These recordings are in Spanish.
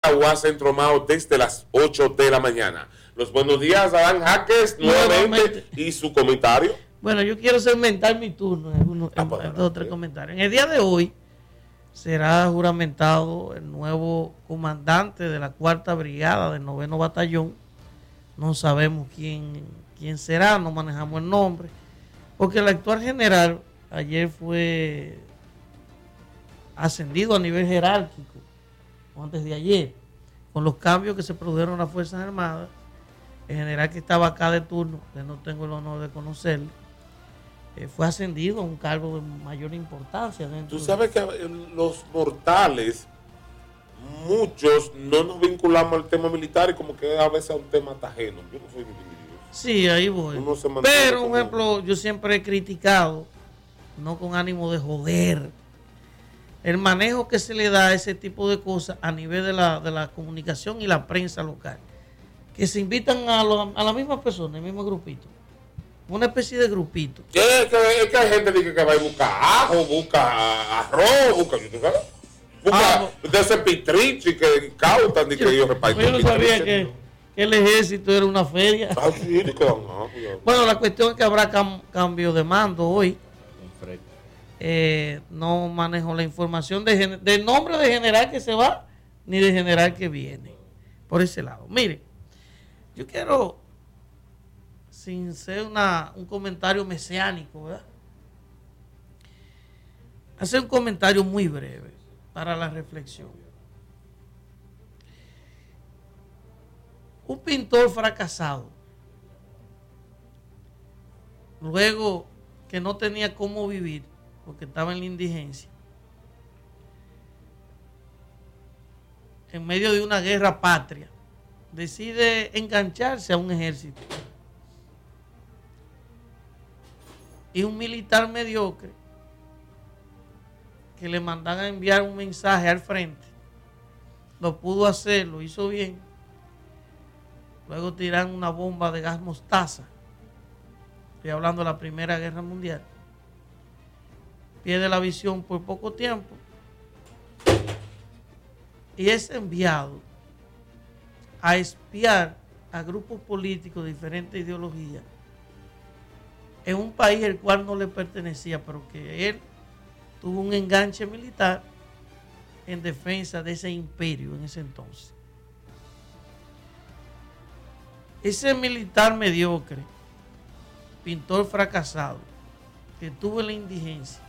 Jaraguá, Centro Mao, desde las 8 de la mañana. Los buenos días, Adán Jaques, nuevamente, y su comentario. Bueno, yo quiero segmentar mi turno en dos o tres comentarios. En el día de hoy será juramentado el nuevo comandante de la 4ª Brigada del 9º Batallón. No sabemos quién será, no manejamos el nombre, porque el actual general ayer fue ascendido a nivel jerárquico, o antes de ayer, con los cambios que se produjeron en las Fuerzas Armadas. El general que estaba acá de turno, que no tengo el honor de conocerlo, fue ascendido a un cargo de mayor importancia. Tú sabes que los mortales, muchos no nos vinculamos al tema militar y como que a veces a un tema ajeno. Yo no soy dividido. Sí, ahí voy. Pero, por ejemplo, yo siempre he criticado, no con ánimo de joder, el manejo que se le da a ese tipo de cosas a nivel de la comunicación y la prensa local. Que se invitan a la misma persona, el mismo grupito. Una especie de grupito. Es que hay gente que va a buscar ajo, busca arroz, busca de ese pitrichi que cautan y que ellos reparten. Yo no sabía que el ejército era una feria. Bueno, la cuestión es que habrá cambio de mando hoy. No manejo la información del nombre de general que se va ni de general que viene. Por ese lado. Mire, yo quiero, sin ser un comentario mesiánico, ¿verdad?, hacer un comentario muy breve para la reflexión. Un pintor fracasado, luego que no tenía cómo vivir porque estaba en la indigencia, en medio de una guerra patria, decide engancharse a un ejército. Y un militar mediocre que le mandan a enviar un mensaje al frente, lo pudo hacer, lo hizo bien. Luego tiran una bomba de gas mostaza. Estoy hablando de la Primera Guerra Mundial. Pierde la visión por poco tiempo y es enviado a espiar a grupos políticos de diferentes ideologías en un país el cual no le pertenecía, pero que él tuvo un enganche militar en defensa de ese imperio en ese entonces. Ese militar mediocre, pintor fracasado, que estuvo en la indigencia,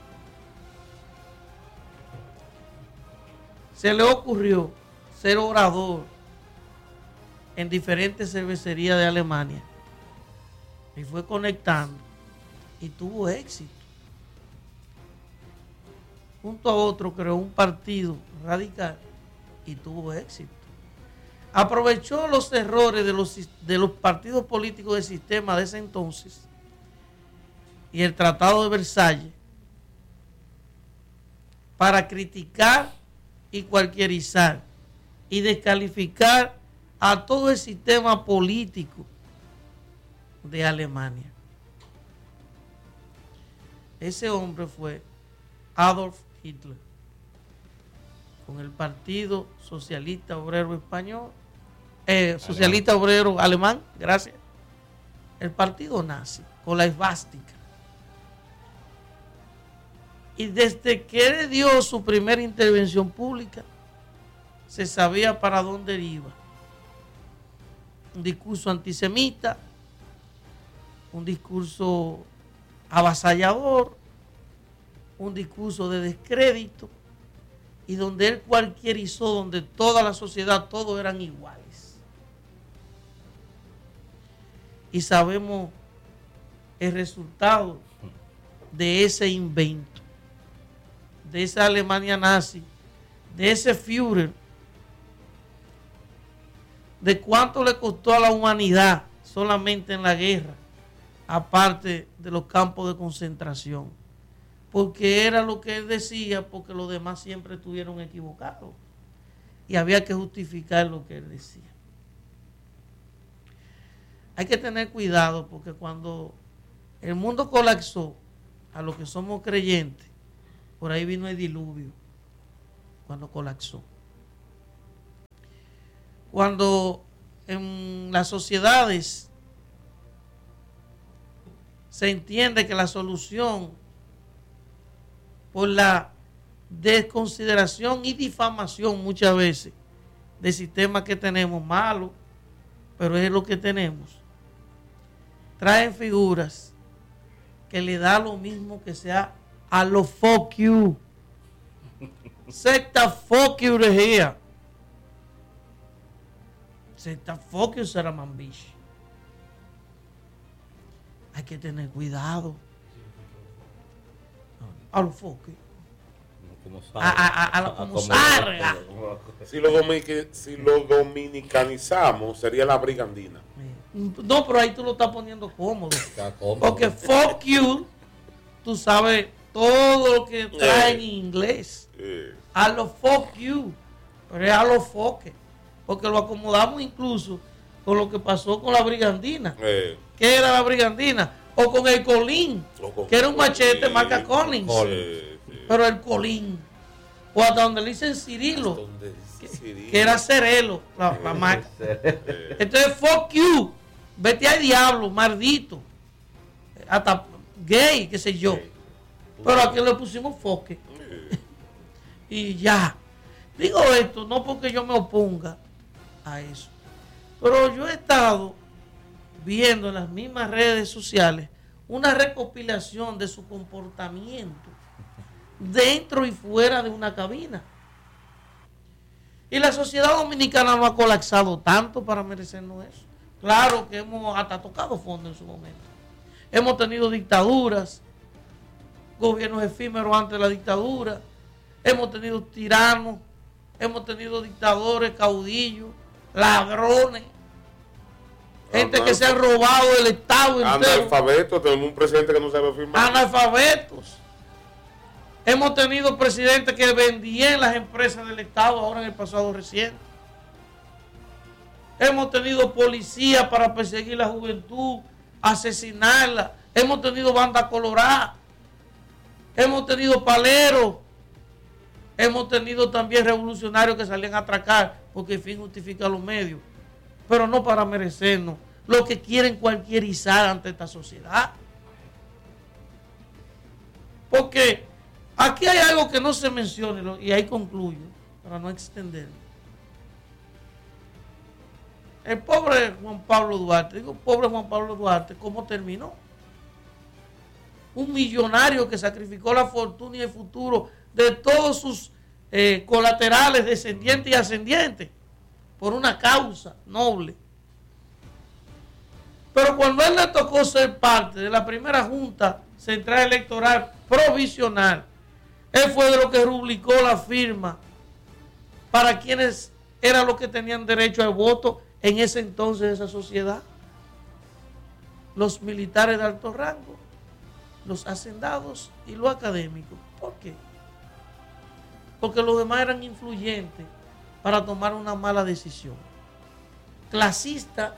se le ocurrió ser orador en diferentes cervecerías de Alemania y fue conectando y tuvo éxito. Junto a otro creó un partido radical y tuvo éxito. Aprovechó los errores de los partidos políticos del sistema de ese entonces y el Tratado de Versalles para criticar y cualquierizar y descalificar a todo el sistema político de Alemania. Ese hombre fue Adolf Hitler, con el Partido Socialista Obrero Español, Socialista Obrero Alemán, gracias, el partido nazi, con la esvástica. Y desde que él dio su primera intervención pública, se sabía para dónde iba. Un discurso antisemita, un discurso avasallador, un discurso de descrédito, y donde él cualquierizó, donde toda la sociedad, todos eran iguales. Y sabemos el resultado de ese invento, de esa Alemania nazi, de ese Führer, de cuánto le costó a la humanidad solamente en la guerra, aparte de los campos de concentración, porque era lo que él decía, porque los demás siempre estuvieron equivocados y había que justificar lo que él decía. Hay que tener cuidado, porque cuando el mundo colapsó, a los que somos creyentes, por ahí vino el diluvio, cuando colapsó. cuando en las sociedades se entiende que la solución por la desconsideración y difamación muchas veces del sistema que tenemos malo, pero es lo que tenemos, traen figuras que le da lo mismo que sea a lo fuck you. Secta fuck you de here. Secta fuck you Saraman Beach. Hay que tener cuidado. A lo fuck you. A la como sarga. Si lo dominicanizamos, sería la brigandina. No, pero ahí tú lo estás poniendo cómodo. Porque fuck you, tú sabes todo lo que trae en inglés. A lo fuck you. Pero es a lo foque. Porque lo acomodamos incluso con lo que pasó con la brigandina. ¿Qué era la brigandina? O con el colín, que era un machete marca Collins. Pero el colín. O hasta donde le dicen Cirilo. Que era Cerelo, la marca. Entonces, fuck you. Vete al diablo, maldito. Hasta gay, qué sé yo. Pero aquí le pusimos foque. Y ya. Digo esto no porque yo me oponga a eso. Pero yo he estado viendo en las mismas redes sociales una recopilación de su comportamiento dentro y fuera de una cabina. Y la sociedad dominicana no ha colapsado tanto para merecernos eso. Claro que hemos hasta tocado fondo en su momento. Hemos tenido dictaduras, gobiernos efímeros antes de la dictadura, hemos tenido tiranos, hemos tenido dictadores, caudillos, ladrones, gente que se ha robado el Estado entero. Analfabetos, tenemos un presidente que no sabe firmar. Analfabetos. Hemos tenido presidentes que vendían las empresas del Estado ahora en el pasado reciente. Hemos tenido policías para perseguir la juventud, asesinarla. Hemos tenido bandas coloradas. Hemos tenido paleros. Hemos tenido también revolucionarios que salían a atracar porque el fin justifica los medios. Pero no para merecernos lo que quieren cualquierizar ante esta sociedad. Porque aquí hay algo que no se menciona y ahí concluyo para no extenderme. El pobre Juan Pablo Duarte, digo pobre Juan Pablo Duarte, ¿cómo terminó? Un millonario que sacrificó la fortuna y el futuro de todos sus colaterales, descendientes y ascendientes, por una causa noble. Pero cuando él le tocó ser parte de la primera Junta Central Electoral Provisional, él fue de los que rubricó la firma para quienes eran los que tenían derecho al voto en ese entonces de esa sociedad. Los militares de alto rango, los hacendados y los académicos. ¿Por qué? Porque los demás eran influyentes para tomar una mala decisión. Clasista,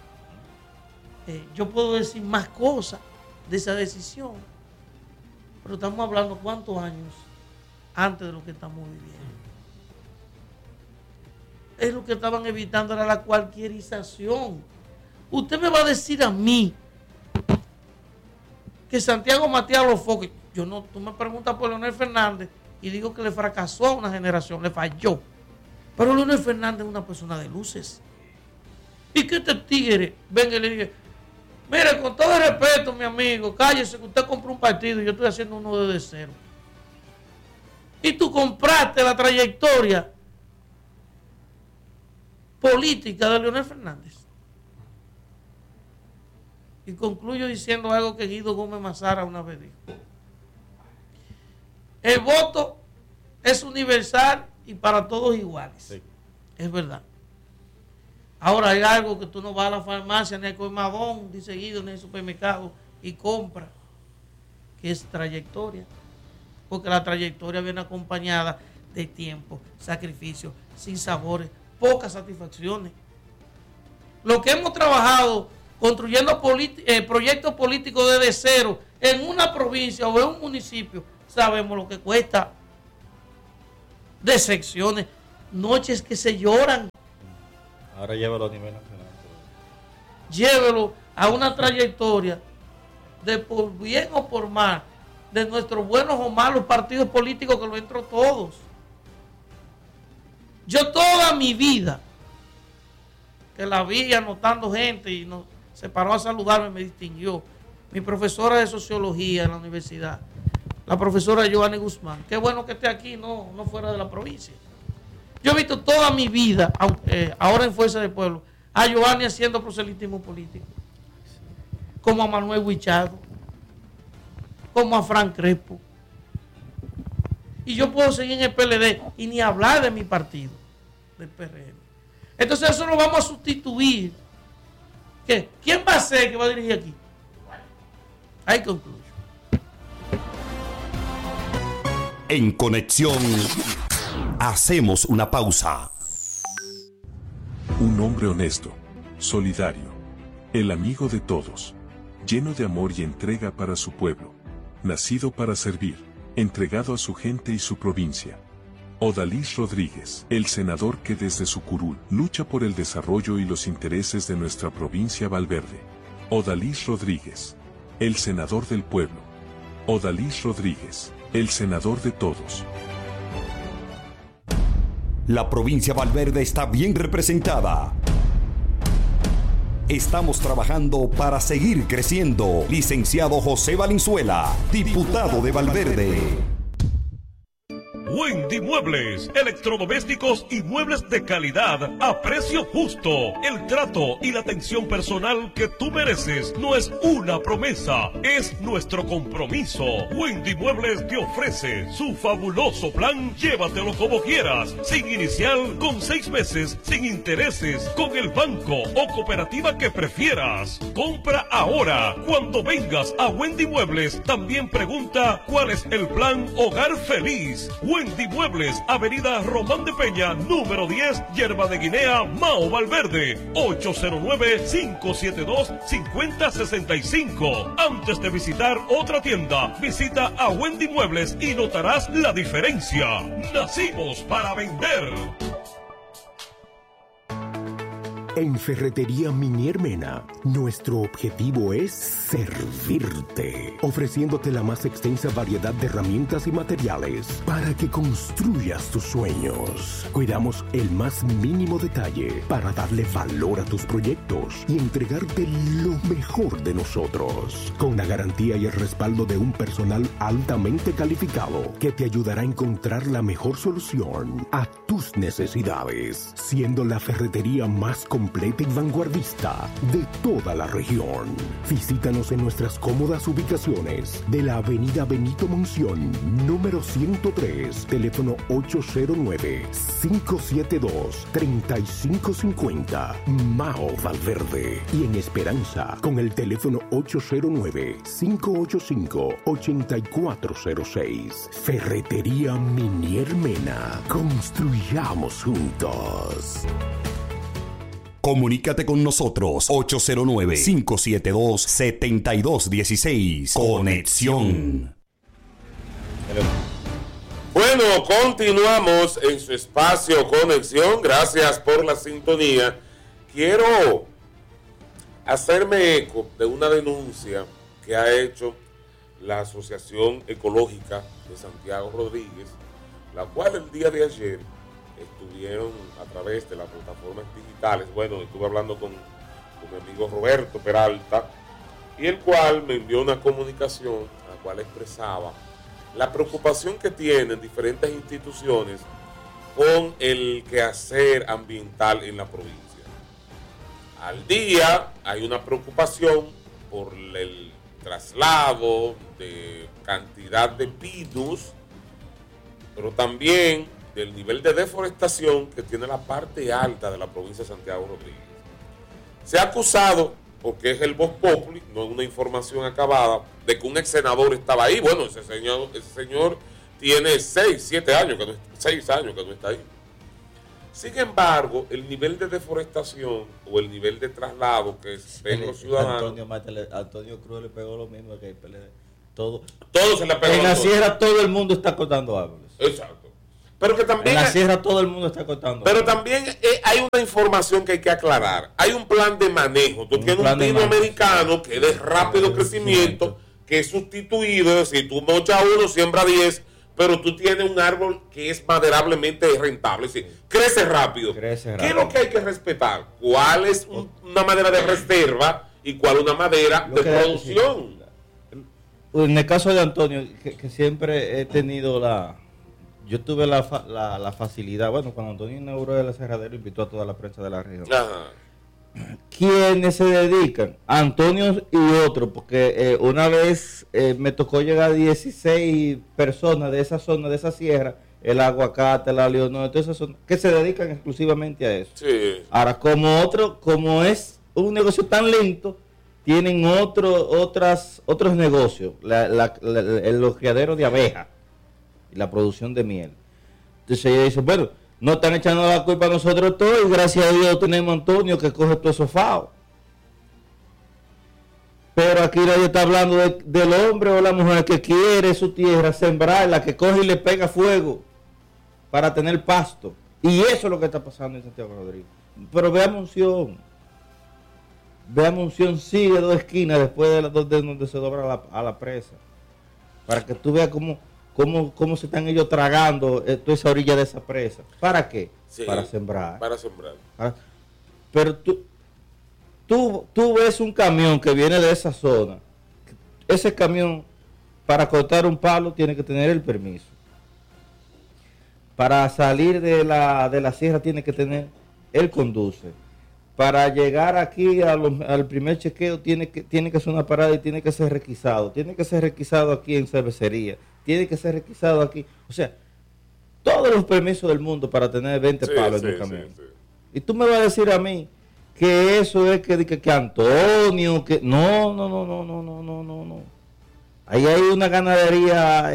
yo puedo decir más cosas de esa decisión, pero estamos hablando cuántos años antes de lo que estamos viviendo. Es lo que estaban evitando, era la cualquierización. Usted me va a decir a mí que Santiago Matías Alofoque, yo no, tú me preguntas por Leonel Fernández y digo que le fracasó a una generación, le falló. Pero Leonel Fernández es una persona de luces. Y que este tigre venga y le diga, mire, con todo el respeto, mi amigo, cállese que usted compró un partido y yo estoy haciendo uno desde cero. Y tú compraste la trayectoria política de Leonel Fernández. Y concluyo diciendo algo que Guido Gómez Mazara una vez dijo. El voto es universal y para todos iguales. Sí. Es verdad. Ahora hay algo que tú no vas a la farmacia ni al colmadón, dice Guido, ni al supermercado y compra, que es trayectoria. Porque la trayectoria viene acompañada de tiempo, sacrificio, sin sabores, pocas satisfacciones. Lo que hemos trabajado construyendo proyectos políticos desde cero en una provincia o en un municipio, sabemos lo que cuesta. Decepciones, noches que se lloran, Ahora llévalo a nivel nacional. Llévelo a una trayectoria de por bien o por mal, de nuestros buenos o malos partidos políticos, que lo entro todos. Yo toda mi vida, que la vi anotando gente y se paró a saludarme, me distinguió, mi profesora de sociología en la universidad, la profesora Joanny Guzmán, qué bueno que esté aquí, no fuera de la provincia. Yo he visto toda mi vida, ahora en Fuerza del Pueblo, a Joanny haciendo proselitismo político, como a Manuel Huichado, como a Frank Crespo. Y yo puedo seguir en el PLD y ni hablar de mi partido, del PRM. Entonces eso lo vamos a sustituir. ¿Qué? ¿Quién va a ser que va a dirigir aquí? Ahí concluyo. En Conexión, hacemos una pausa. Un hombre honesto, solidario, el amigo de todos, lleno de amor y entrega para su pueblo, nacido para servir, entregado a su gente y su provincia. Odalis Rodríguez, el senador que desde su curul lucha por el desarrollo y los intereses de nuestra provincia Valverde. Odalis Rodríguez, el senador del pueblo. Odalis Rodríguez, el senador de todos. La provincia Valverde está bien representada. Estamos trabajando para seguir creciendo. Licenciado José Valenzuela, diputado de Valverde. Wendy Muebles, electrodomésticos y muebles de calidad a precio justo. El trato y la atención personal que tú mereces no es una promesa, es nuestro compromiso. Wendy Muebles te ofrece su fabuloso plan Llévatelo como quieras, sin inicial, con 6 meses, sin intereses, con el banco o cooperativa que prefieras. Compra ahora. Cuando vengas a Wendy Muebles, también pregunta cuál es el plan Hogar Feliz. Wendy Muebles, Avenida Román de Peña, número 10, Yerba de Guinea, Mao Valverde, 809-572-5065. Antes de visitar otra tienda, visita a Wendy Muebles y notarás la diferencia. Nacimos para vender. En Ferretería Minier Mena, nuestro objetivo es servirte, ofreciéndote la más extensa variedad de herramientas y materiales para que construyas tus sueños. Cuidamos el más mínimo detalle para darle valor a tus proyectos y entregarte lo mejor de nosotros, con la garantía y el respaldo de un personal altamente calificado que te ayudará a encontrar la mejor solución a tus necesidades, siendo la ferretería más completa y vanguardista de toda la región. Visítanos en nuestras cómodas ubicaciones de la Avenida Benito Monción, número 103, teléfono 809-572-3550, Mao Valverde, y en Esperanza con el teléfono 809-585-8406. Ferretería Minier Mena. Construyamos juntos. Comunícate con nosotros 809-572-7216. Conexión. Bueno, continuamos en su espacio Conexión. Gracias por la sintonía. Quiero hacerme eco de una denuncia que ha hecho la Asociación Ecológica de Santiago Rodríguez, la cual el día de ayer estuvieron a través de las plataformas digitales. Bueno, estuve hablando con mi amigo Roberto Peralta, y el cual me envió una comunicación a la cual expresaba la preocupación que tienen diferentes instituciones con el quehacer ambiental en la provincia. Al día hay una preocupación por el traslado de cantidad de pinos, pero también del nivel de deforestación que tiene la parte alta de la provincia de Santiago Rodríguez. Se ha acusado, porque es el vox populi, no es una información acabada, de que un ex senador estaba ahí. Bueno, ese señor tiene 6 años que no está ahí. Sin embargo, el nivel de deforestación o el nivel de traslado que ven los ciudadanos... Antonio Cruz le pegó lo mismo que el PLD. Todo se le pegó. En la sierra todo el mundo está cortando árboles. Exacto. Pero que también... En la sierra todo el mundo está cortando. Pero también hay una información que hay que aclarar. Hay un plan de manejo. Tú tienes un pino americano que es de rápido crecimiento, que es sustituido, es decir, tú mochas uno, siembra 10, pero tú tienes un árbol que es maderablemente rentable, es decir, crece rápido. ¿Qué es lo que hay que respetar? ¿Cuál es una madera de reserva y cuál una madera de producción? En el caso de Antonio, que siempre he tenido yo tuve la facilidad, bueno, cuando Antonio inauguró el aserradero, invitó a toda la prensa de la región. Ajá. ¿Quiénes se dedican? Antonio y otros, porque una vez me tocó llegar a 16 personas de esa zona, de esa sierra, el Aguacate, la Leonor, todas esas zonas, que se dedican exclusivamente a eso. Sí. Ahora, como es un negocio tan lento, tienen otros negocios, el criadero de abejas y la producción de miel. Entonces ella dice, bueno, no están echando la culpa a nosotros todos y gracias a Dios tenemos a Antonio que coge todo eso fao. Pero aquí nadie está hablando del hombre o la mujer que quiere su tierra sembrarla, que coge y le pega fuego para tener pasto. Y eso es lo que está pasando en Santiago Rodríguez. Pero veamos Unción sigue 2 esquinas después de donde se dobla a la presa. Para que tú veas cómo se están ellos tragando toda esa orilla de esa presa. ¿Para qué? Sí, para sembrar. Para sembrar. Pero tú ves un camión que viene de esa zona. Ese camión, para cortar un palo, tiene que tener el permiso. Para salir de la sierra, tiene que tener el conduce. Para llegar aquí al primer chequeo tiene que hacer una parada y tiene que ser requisado. Tiene que ser requisado aquí en cervecería. Tiene que ser requisado aquí. O sea, todos los permisos del mundo para tener 20 palos en un camión. Sí. Y tú me vas a decir a mí que eso es que Antonio, que... No. Ahí hay una ganadería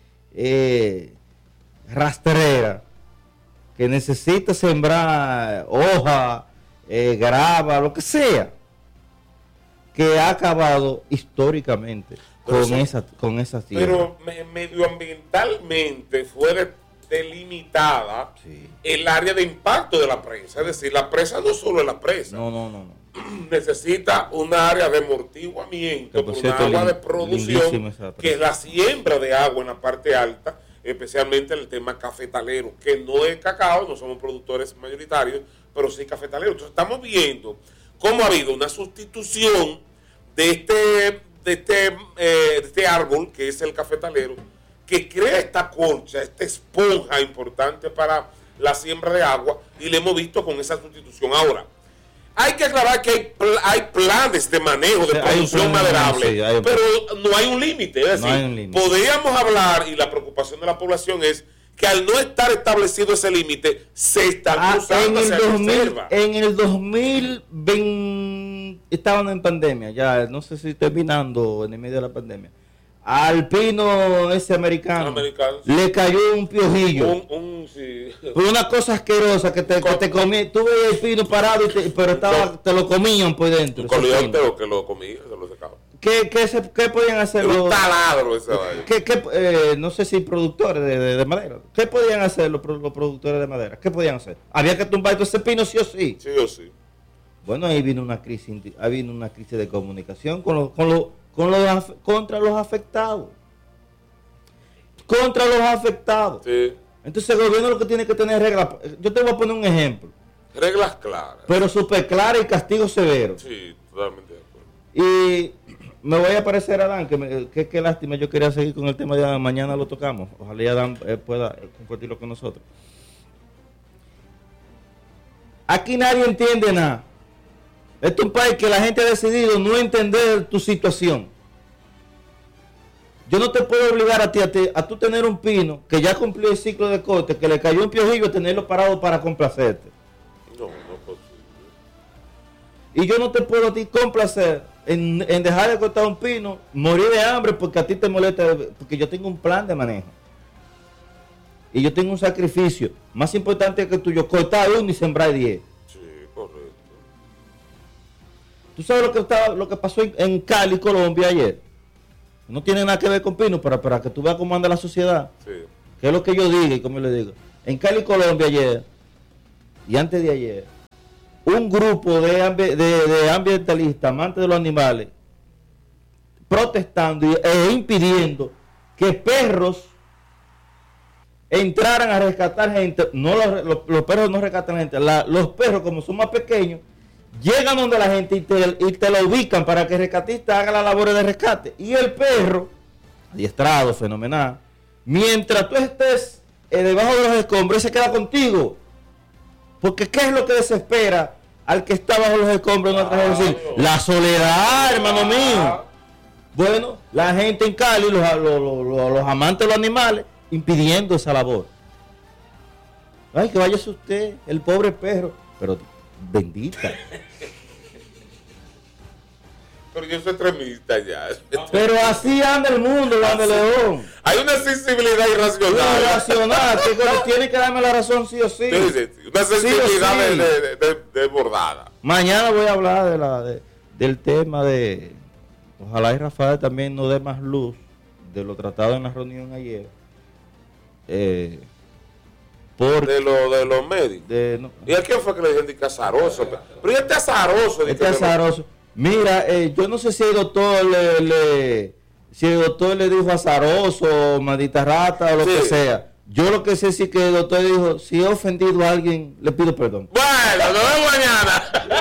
rastrera que necesita sembrar hoja, grava, lo que sea, que ha acabado históricamente con esa tierra. Pero medioambientalmente fue delimitada el área de impacto de la presa. Es decir, la presa no solo es la presa. No. Necesita un área de amortiguamiento, con agua de producción, que es la siembra de agua en la parte alta, especialmente el tema cafetalero, que no es cacao, no somos productores mayoritarios, pero sí cafetalero. Entonces estamos viendo cómo ha habido una sustitución de este árbol, que es el cafetalero, que crea esta concha, esta esponja importante para la siembra de agua, y le hemos visto con esa sustitución. Ahora, hay que aclarar que hay planes de manejo de producción maderable, pero no hay un límite. Es decir, podríamos hablar, y la preocupación de la población es que al no estar establecido ese límite, se está cruzando hacia la reserva. En el 2020 estaban en pandemia, ya no sé si terminando en el medio de la pandemia. Al pino ese americano le cayó un piojillo. Sí. Fue una cosa asquerosa que te comí. Tú veías el pino parado, te lo comían por dentro. Un coleóptero que lo comía, se lo secaba. ¿Qué podían hacer un taladro esa vaina. No sé si productores de madera. ¿Qué podían hacer los productores de madera? ¿Qué podían hacer? Había que tumbar todo ese pino sí o sí. Sí o sí. Bueno, ahí vino una crisis de comunicación contra los afectados. Contra los afectados. Sí. Entonces el gobierno lo que tiene que tener reglas. Yo te voy a poner un ejemplo. Reglas claras. Pero súper claras y castigos severos. Sí, totalmente de acuerdo. Y me voy a parecer a Adán, que lástima, yo quería seguir con el tema de Adán, mañana lo tocamos. Ojalá Adán pueda compartirlo con nosotros. Aquí nadie entiende nada. Este es un país que la gente ha decidido no entender tu situación. Yo no te puedo obligar a tú tener un pino que ya cumplió el ciclo de corte, que le cayó un piojillo, a tenerlo parado para complacerte. No es posible. Y yo no te puedo a ti complacer en dejar de cortar un pino, morir de hambre porque a ti te molesta, porque yo tengo un plan de manejo. Y yo tengo un sacrificio más importante que tuyo, cortar uno y sembrar 10. Sí, correcto. ¿Tú sabes lo que pasó en Cali, Colombia ayer? No tiene nada que ver con pino, para que tú veas cómo anda la sociedad. Sí. Que es lo que yo diga y como le digo. En Cali, Colombia, ayer y antes de ayer, un grupo de ambientalistas, amantes de los animales, protestando e impidiendo que perros entraran a rescatar gente. No, los perros no rescatan gente. Los perros, como son más pequeños, llegan donde la gente y te lo ubican para que el rescatista haga la labor de rescate. Y el perro, adiestrado, fenomenal, mientras tú estés debajo de los escombros, se queda contigo. Porque ¿qué es lo que desespera al que está bajo los escombros en otra generación? La soledad, hermano mío. Bueno, la gente en Cali, los amantes de los animales, impidiendo esa labor. Ay, que váyase usted, el pobre perro. Pero bendita. Pero yo soy extremista ya. Pero así anda el mundo, Juan de León. Hay una sensibilidad irracional. Irracional, que tiene que darme la razón sí o sí. Sí. Una sensibilidad sí. desbordada. Mañana voy a hablar del tema de... Ojalá y Rafael también nos dé más luz de lo tratado en la reunión ayer. De los médicos. No. ¿Y a quién fue que le dijeron que azaroso? Pero este azaroso. Este azaroso. Mira, yo no sé si el doctor le dijo azaroso, maldita rata o lo que sea. Yo lo que sé sí que el doctor dijo, si he ofendido a alguien, le pido perdón. Bueno, nos vemos mañana.